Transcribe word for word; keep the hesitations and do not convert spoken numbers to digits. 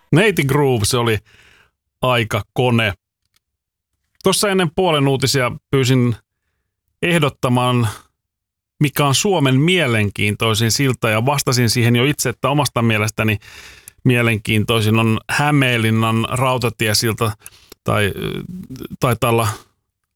Native Groove, se oli aika kone. Tuossa ennen puolen uutisia pyysin ehdottamaan, mikä on Suomen mielenkiintoisin silta, ja vastasin siihen jo itse, että omasta mielestäni mielenkiintoisin on Hämeenlinnan rautatiesilta, tai taitaa olla